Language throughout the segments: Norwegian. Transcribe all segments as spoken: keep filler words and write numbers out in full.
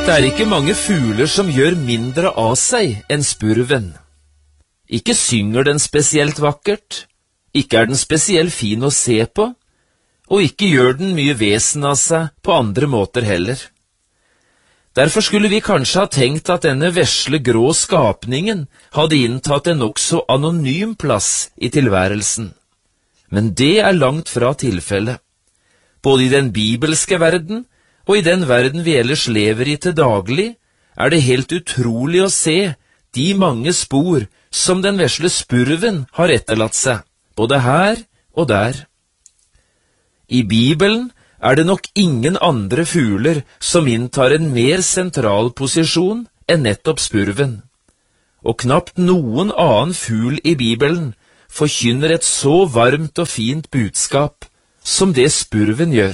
Det er ikke mange fugler som gjør mindre av seg enn spurven. Ikke synger den spesielt vakkert, ikke er den spesielt fin å se på, og ikke gjør den mye vesen av seg på andre måter heller. Derfor skulle vi kanskje ha tenkt at denne vesle grå skapningen hadde inntatt en nokså anonym plass i tilværelsen. Men det er langt fra tilfellet. Både i den bibelske verden og i den verden vi ellers lever i til daglig, er det helt utrolig å se de mange spor som den vesle spurven har etterlatt seg, både her og der. I Bibelen er det nok ingen andre fugler som inntar en mer sentral posisjon enn nettopp spurven, og knapt noen annen fugl i Bibelen forkynner et så varmt og fint budskap som det spurven gjør.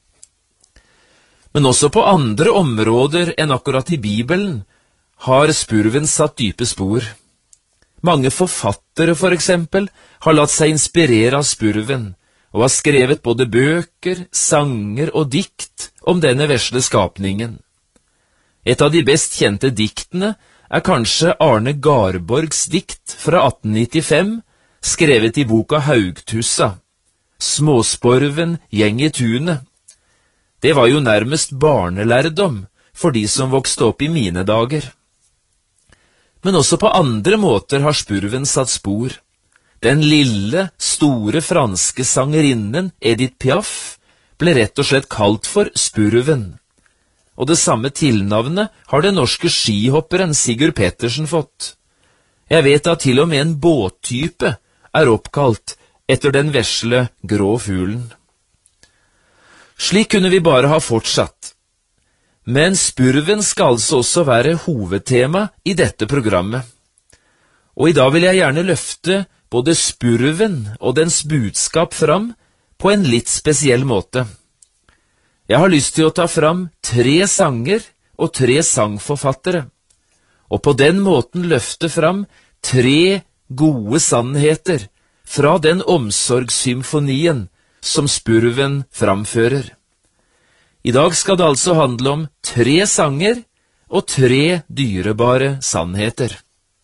Men også på andre områder enn akkurat i Bibelen har spurven satt dype spor. Mange forfattere, for eksempel, har latt seg inspirere av spurven, og har skrevet både bøker, sanger og dikt om denne vesle skapningen. Et av de best kjente diktene er kanskje Arne Garborgs dikt fra atten nittifem, skrevet i boka Haugtussa, Småsporven gjeng i tunet. Det var jo nærmest barnelærdom for de som vokste opp i mine dager. Men også på andre måter har spurven satt spor. Den lille, store franske sangerinnen Edith Piaf ble rett og slett kalt for spurven. Og det samme tilnavnet har den norske skihopperen Sigurd Pettersen fått. Jeg vet at til og med en båttype er oppkalt etter den vesle, grå fuglen. Slik kunne vi bare ha fortsatt. Men spurven skal altså også være hovedtema i dette programmet. Og i dag vil jeg gjerne løfte både spurven og dens budskap fram på en litt spesiell måte. Jeg har lyst til å ta fram tre sanger og tre sangforfattere, og på den måten løfte fram tre gode sannheter fra den omsorgssymfonien som spurven framfører. I dag skal det altså handle om tre sanger og tre dyrebare sannheter.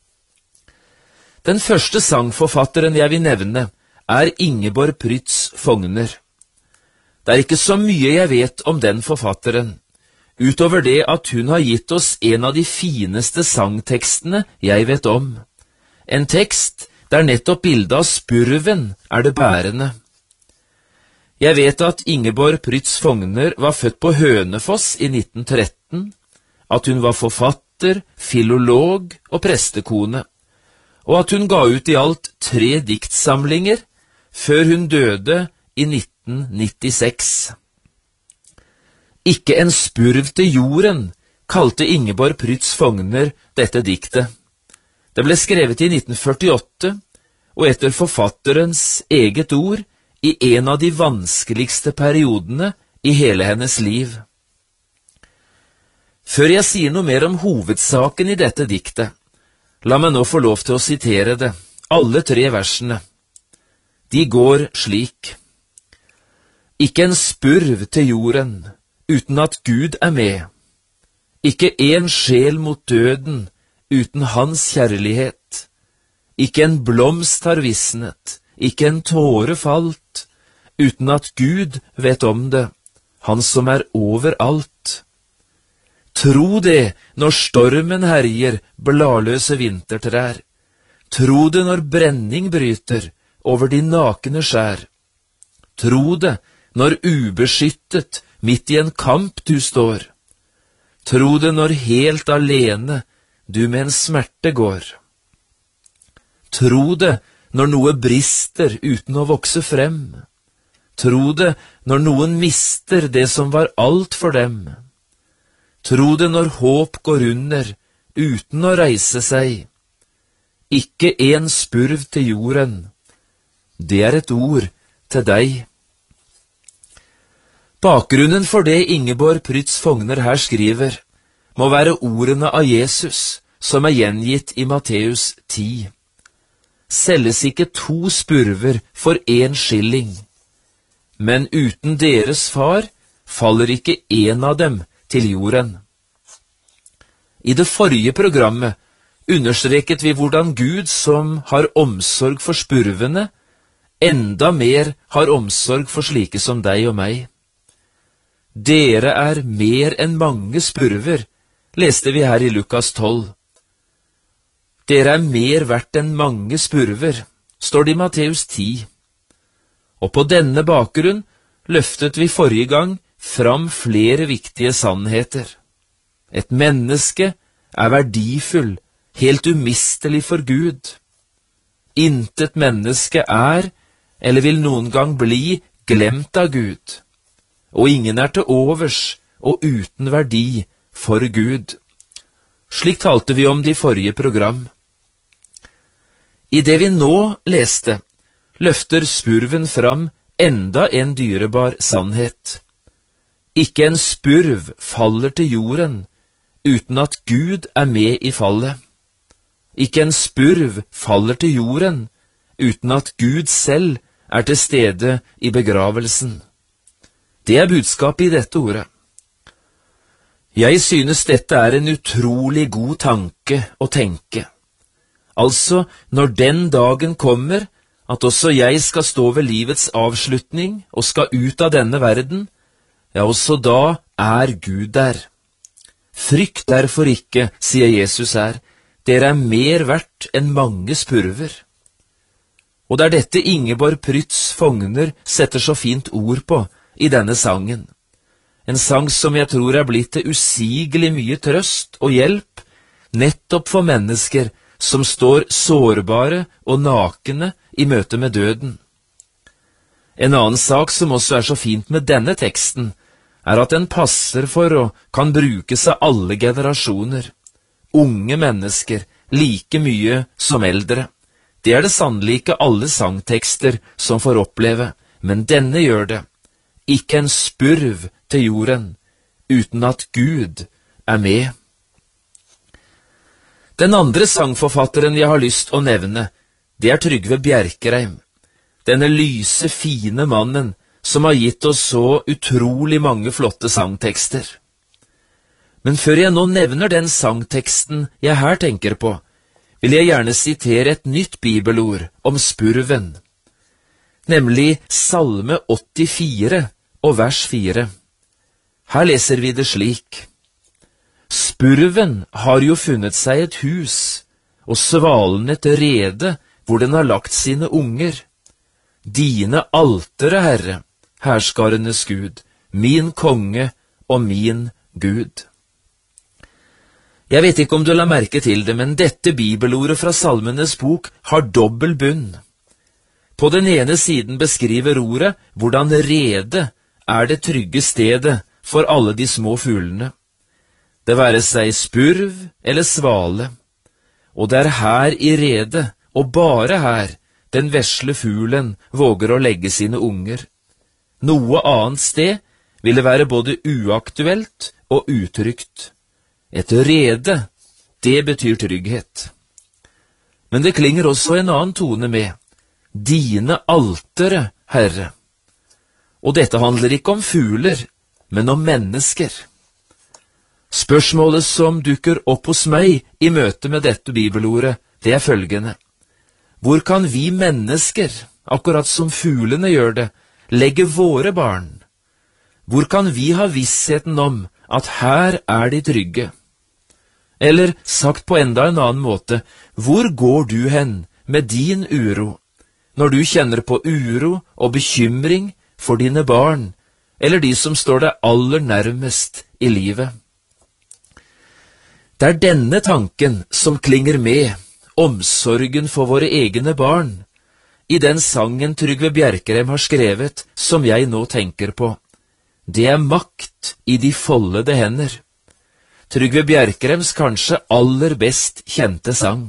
Den første sangforfatteren jeg vil nevne er Ingeborg Prytz Fogner. Det er ikke så mye jeg vet om den forfatteren, utover det at hun har gitt oss en av de fineste sangtekstene jeg vet om. En tekst der nettopp bildet av spurven er det bærende. Jeg vet at Ingeborg Prytz Fogner var født på Hønefoss i nitten tretten, at hun var forfatter, filolog og prestekone, og at hun ga ut i alt tre diktsamlinger før hun døde i nitten nittiseks. Ikke en spurv til jorden, kalte Ingeborg Prytz Fogner dette diktet. Det ble skrevet i nitten førtiåtte, og etter forfatterens eget ord, i en av de vanskeligste periodene i hele hennes liv. Før jeg sier noe mer om hovedsaken i dette diktet, la meg nå få lov til å sitere det, alle tre versene. De går slik: Ikke en spurv til jorden, uten at Gud er med. Ikke en sjel mot døden, uten hans kjærlighet. Ikke en blomst har visnet, ikke en tåre falt, uten at Gud vet om det, han som er overalt. Tro det når stormen herjer bladløse vintertrær. Tro det når brenning bryter over de nakne skjær. Tro det når ubeskyttet midt i en kamp du står. Tro det når helt alene du med en smerte går. Tro det når noe brister uten å vokse frem. Tro det når noen mister det som var alt for dem. Tro det når håp går under uten å reise seg. Ikke en spurv til jorden. Det er et ord til deg. Bakgrunnen for det Ingeborg Prytz Fogner her skriver, må være ordene av Jesus, som er gjengitt i Matteus ti. Selges ikke to spurver for en skilling, men uten deres far faller ikke en av dem til jorden. I det forrige programmet understreket vi hvordan Gud, som har omsorg for spurvene, enda mer har omsorg for slike som deg og meg. Dere er mer enn mange spurver, leste vi her i Lukas tolv. Dere er mer verdt enn mange spurver, står det i Matteus ti. Og på denne bakgrunn løftet vi forrige gang fram flere viktige sannheter. Et menneske er verdifull, helt umistelig for Gud. Intet menneske er, eller vil noen gang bli, glemt av Gud. Og ingen er til overs og uten verdi for Gud. Slik talte vi om det i forrige program. I det vi nå leste, løfter spurven fram enda en dyrebar sannhet. Ikke en spurv faller til jorden uten at Gud er med i fallet. Ikke en spurv faller til jorden uten at Gud selv er til stede i begravelsen. Det er budskapet i dette ordet. Jeg synes dette er en utrolig god tanke å tenke. Altså, når den dagen kommer, at også jeg skal stå ved livets avslutning og skal ut av denne verden, ja, også da er Gud der. Frykt derfor ikke, sier Jesus her, dere er mer verdt enn mange spurver. Og det er dette Ingeborg Prytz Fogner setter så fint ord på i denne sangen. En sang som jeg tror er blitt til usigelig mye trøst og hjelp, nettopp for mennesker som står sårbare og nakne i møte med døden. En annen sak som også er så fint med denne teksten, er at den passer for og kan brukes av alle generasjoner. Unge mennesker, like mye som eldre. Det er det sannelig ikke alle sangtekster som får oppleve, men denne gjør det. Ikke en spurv til jorden, uten at Gud er med. Den andre sangforfatteren jeg har lyst å nevne, det er Trygve Bjerkreim. Denne lyse, fine mannen som har gitt oss så utrolig mange flotte sangtekster. Men før jeg nå nevner den sangteksten jeg her tenker på, vil jeg gjerne sitere et nytt bibelord om spurven, nemlig Salme åttifire og vers fire. Her leser vi det slik: Spurven har jo funnet seg et hus, og svalen et rede hvor den har lagt sine unger. Dine altere, Herre, herskarenes Gud, min konge og min Gud. Jeg vet ikke om du la merke til det, men dette bibelordet fra Salmenes bok har dobbel bunn. På den ene siden beskriver ordet hvordan rede er det trygge stedet for alle de små fuglene. Det være seg spurv eller svale. Og det er her i rede, og bare her, den vesle fuglen våger å legge sine unger. Noe annet sted ville være både uaktuelt og utrygt. Et rede, det betyr trygghet. Men det klinger også en annen tone med: dine altere, Herre. Og dette handler ikke om fugler, men om mennesker. Spørsmålet som dukker opp hos meg i møte med dette bibelordet, det er følgende: hvor kan vi mennesker, akkurat som fuglene gjør det, legge våre barn? Hvor kan vi ha vissheten om at her er de trygge? Eller, sagt på enda en annen måte, hvor går du hen med din uro, når du kjenner på uro og bekymring for dine barn, eller de som står deg aller nærmest i livet? Det er denne tanken som klinger med, omsorgen for våre egne barn, i den sangen Trygve Bjerkreim har skrevet, som jeg nå tenker på. Det er makt i de foldede hender. Trygve Bjerkreims kanskje aller best kjente sang.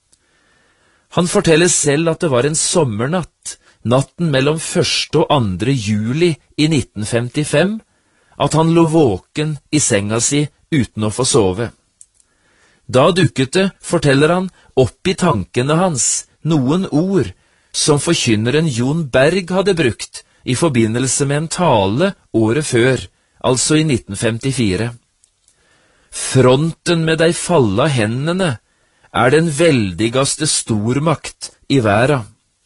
Han forteller selv at det var en sommernatt, natten mellom første og andre juli i nitten femtifem, at han lå våken i senga si uten å få sove. Da dukket det, forteller han, opp i tankene hans noen ord som forkynneren Jon Berg hadde brukt i forbindelse med en tale året før, altså i nitten femtifire. fronten med dei falla hendene er den veldigaste stormakt i verda.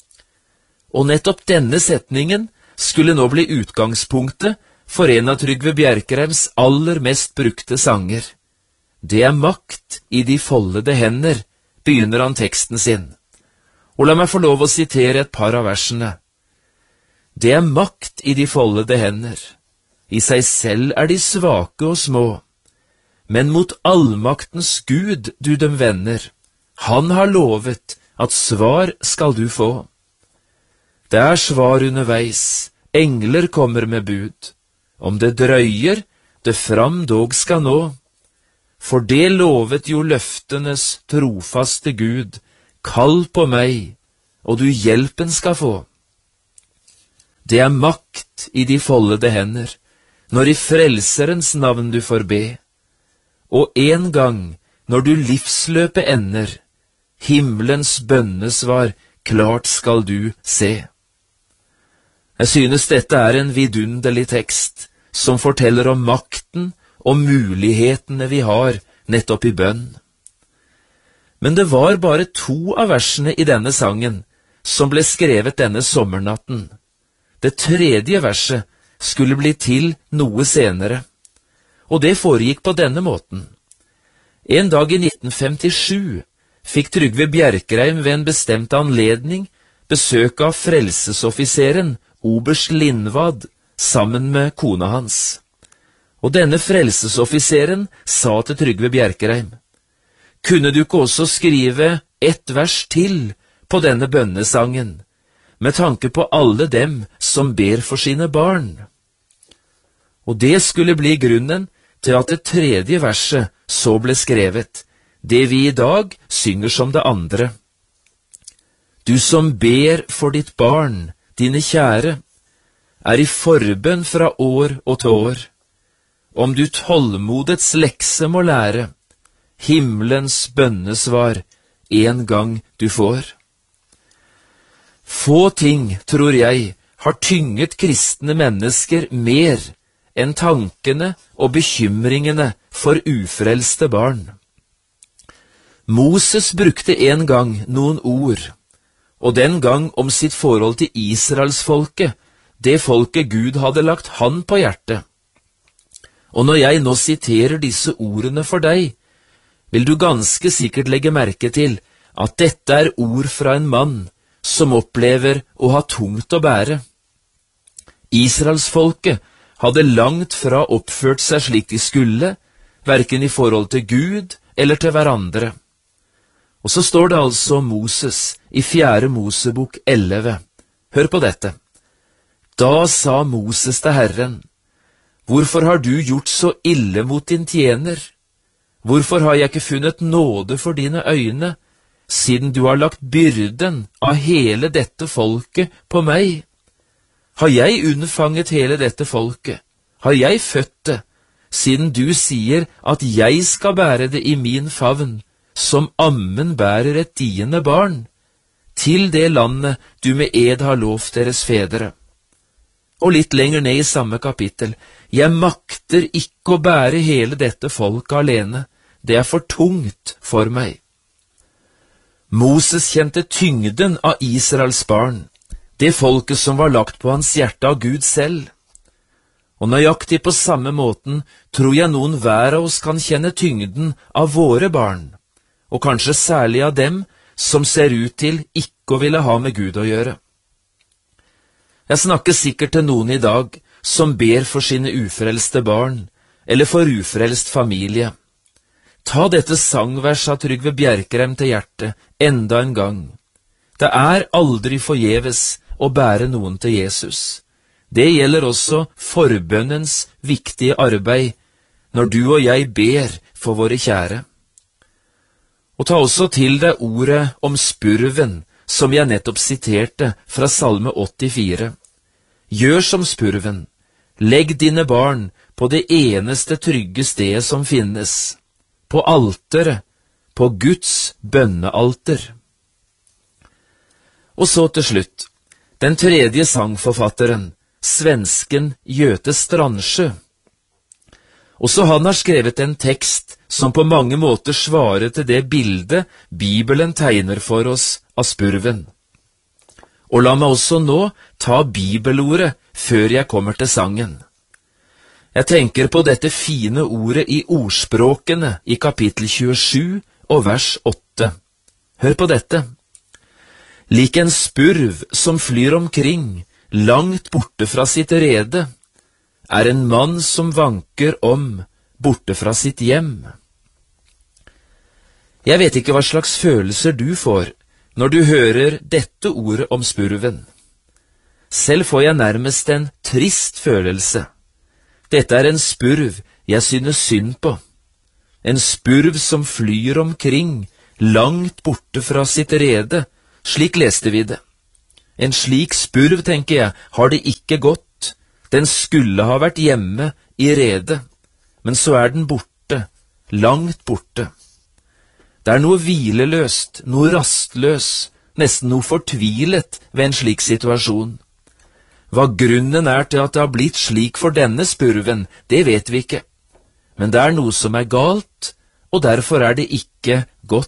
Og nettopp denne setningen skulle nå bli utgangspunktet for en av Trygve Bjerkreims aller mest brukte sanger. Det er makt i de foldede hender, begynner han teksten sin. Og la meg få lov å sitere et par av versene. Det er makt i de foldede hender. I seg selv er de svake og små. Men mot allmaktens Gud du dem vender. Han har lovet at svar skal du få. Det er svar underveis, engler kommer med bud. Om det drøyer, det fram dog skal nå. For det lovet jo løftenes trofaste Gud, kall på meg, og du hjelpen skal få. Det er makt i de foldede hender, når i frelserens navn du får be. Og en gang, når du livsløpet ender, himmelens bønnesvar klart skal du se. Jeg synes dette er en vidunderlig tekst, som forteller om makten og mulighetene vi har nettopp i bønn. Men det var bare to av versene i denne sangen som ble skrevet denne sommernatten. Det tredje verset skulle bli til noe senere, og det foregikk på denne måten. En dag i nitten femtisju fikk Trygve Bjerkreim ved en bestemt anledning besøk av frelsesoffiseren oberst Lindvad sammen med kona hans. Og denne frelsesoffiseren sa til Trygve Bjerkreim, kunne du ikke også skrive ett vers til på denne bønnesangen, med tanke på alle dem som ber for sine barn? Og det skulle bli grunnen til at det tredje verset så ble skrevet, det vi i dag synger som det andre. Du som ber for ditt barn, dine kjære, er i forbønn fra år og til år. Om du tålmodets lekse må lære, himmelens bønnesvar en gang du får. Få ting, tror jeg, har tynget kristne mennesker mer enn tankene og bekymringene for ufrelste barn. Moses brukte en gang noen ord, og den gang om sitt forhold til Israelsfolket, det folket Gud hadde lagt han på hjertet. Og når jeg nå siterer disse ordene for deg, vil du ganske sikkert legge merke til at dette er ord fra en mann som opplever å ha tungt å bære. Israelsfolket hadde langt fra oppført seg slik de skulle, hverken i forhold til Gud eller til hverandre. Og så står det altså om Moses i fjerde Mosebok elleve. Hør på dette. Da sa Moses til Herren, hvorfor har du gjort så ille mot din tjener? Hvorfor har jeg ikke funnet nåde for dine øyne, siden du har lagt byrden av hele dette folket på meg? Har jeg unnfanget hele dette folket? Har jeg født det, siden du sier at jeg skal bære det i min favn, som ammen bærer et diende barn, til det landet du med ed har lovt deres fedre? Og litt lenger ned i samme kapittel, jeg makter ikke å bære hele dette folket alene, det er for tungt for meg. Moses kjente tyngden av Israels barn, det folket som var lagt på hans hjerte av Gud selv. Og nøyaktig på samme måten tror jeg noen hver av oss kan kjenne tyngden av våre barn, og kanskje særlig av dem som ser ut til ikke å ville ha med Gud å gjøre. Jeg snakker sikkert til noen i dag som ber for sine ufrelste barn, eller for ufrelst familie. Ta dette sangverset av Trygve Bjerkreim til hjertet enda en gang. Det er aldri forgjeves å bære noen til Jesus. Det gjelder også forbønnens viktige arbeid, når du og jeg ber for våre kjære. Og ta også til deg ordet om spurven, som jeg nettopp siterte fra Salme åttifire. Gjør som spurven, legg dine barn på det eneste trygge stedet som finnes, på alteret, på Guds bønnealter. Og så til slutt, den tredje sangforfatteren, svensken Göte Strandsjö. Også han har skrevet en tekst som på mange måter svarer til det bildet Bibelen tegner for oss av spurven. Og la meg også nå ta bibelordet før jeg kommer til sangen. Jeg tenker på dette fine ordet i ordspråkene i kapittel tjuesju og vers åtte. Hør på dette. Lik en spurv som flyr omkring, langt borte fra sitt rede, er en mann som vanker om, borte fra sitt hjem. Jeg vet ikke hva slags følelser du får når du hører dette ordet om spurven. Selv får jeg nærmest en trist følelse. Dette er en spurv jeg synes synd på. En spurv som flyr omkring, langt borte fra sitt rede. Slik leste vi det. En slik spurv, tenker jeg, har det ikke gått. Den skulle ha vært hjemme i redet, men så er den borte, langt borte. Det er noe hvileløst, noe rastløs, nesten noe fortvilet ved en slik situasjon. Hva grunnen er til at det har blitt slik for denne spurven, det vet vi ikke. Men det er noe som er galt, og derfor er det ikke godt.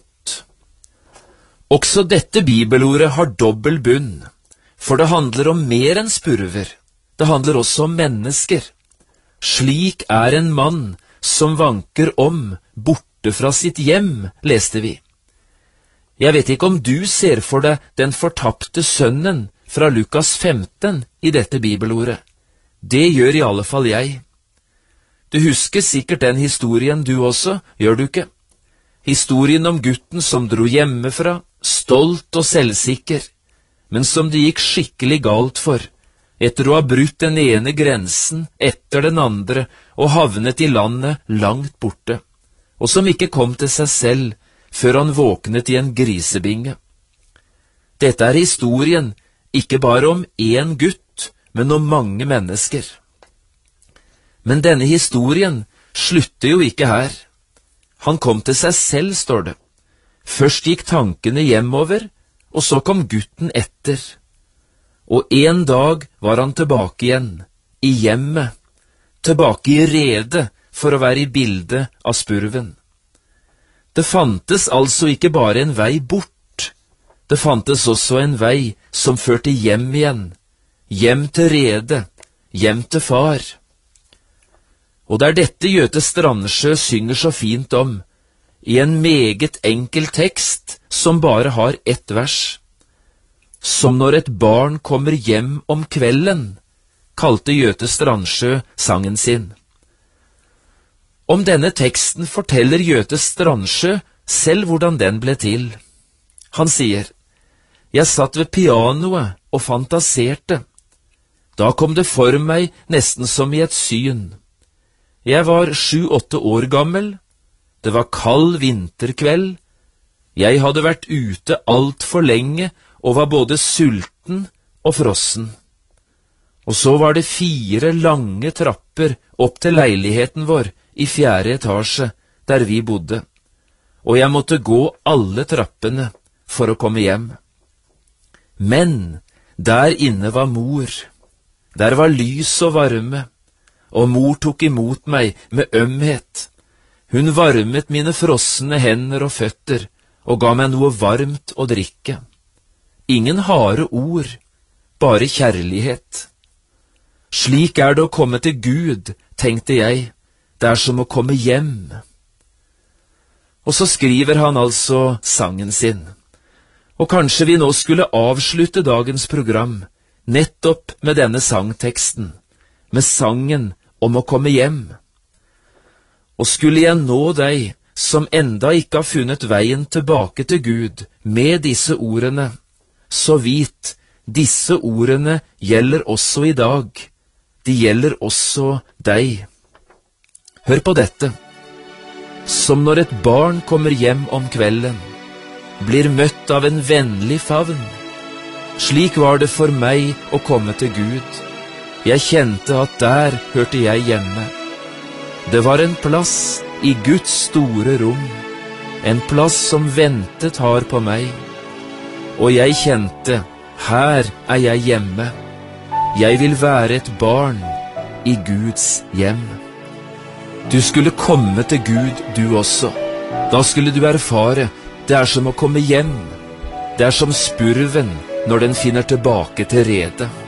Også dette bibelordet har dobbel bunn, for det handler om mer enn spurver. Det handler også om mennesker. Slik er en mann som vanker om, borte fra sitt hjem, leste vi. Jeg vet ikke om du ser for deg den fortapte sønnen fra Lukas femten i dette bibelordet. Det gjør i alle fall jeg. Du husker sikkert den historien du også, gjør du ikke? Historien om gutten som dro hjemmefra, stolt og selvsikker, men som det gikk skikkelig galt for, etter å ha brutt den ene grensen etter den andre og havnet i landet langt borte, og som ikke kom til seg selv før han våknet i en grisebinge. Dette er historien ikke bare om én gutt, men om mange mennesker. Men denne historien slutter jo ikke her. Han kom til seg selv, står det. Først gikk tankene hjemover, og så kom gutten etter. Og en dag var han tilbake igjen, i hjemmet, tilbake i redet for å være i bildet av spurven. Det fantes altså ikke bare en vei bort, det fantes også en vei som førte hjem igjen, hjem til redet, hjem til far. Og det er dette Göte Strandsjø synger så fint om, i en meget enkel tekst som bare har ett vers. Som når et barn kommer hjem om kvelden, kalte Göte Strandsjø sangen sin. Om denne teksten forteller Göte Strandsjø selv hvordan den ble til. Han sier, «Jeg satt ved pianoet og fantaserte. Da kom det for meg nesten som i et syn. Jeg var sju-åtte år gammel. Det var kald vinterkveld. Jeg hadde vært ute alt for lenge og var både sulten og frossen. Og så var det fire lange trapper opp til leiligheten vår i fjerde etasje, der vi bodde, og jeg måtte gå alle trappene for å komme hjem. Men der inne var mor. Der var lys og varme, og mor tok imot meg med ømhet. Hun varmet mine frosne hender og føtter, og ga meg noe varmt å drikke. Ingen harde ord, bare kjærlighet. Slik er det å komme til Gud, tenkte jeg, det er som å komme hjem. Og så skriver han altså sangen sin. Og kanskje vi nå skulle avslutte dagens program nettopp med denne sangteksten, med sangen om å komme hjem. Og skulle jeg nå deg som enda ikke har funnet veien tilbake til Gud med disse ordene, så vit, disse ordene gjelder også i dag. De gjelder også deg. Hør på dette. Som når et barn kommer hjem om kvelden, blir møtt av en vennlig favn. Slik var det for meg å komme til Gud. Jeg kjente at der hørte jeg hjemme. Det var en plass i Guds store rom, en plass som ventet har på meg. Og jeg kjente, her er jeg hjemme. Jeg vil være et barn i Guds hjem. Du skulle komme til Gud, du også. Da skulle du erfare, det er som å komme hjem. Det er som spurven når den finner tilbake til redet.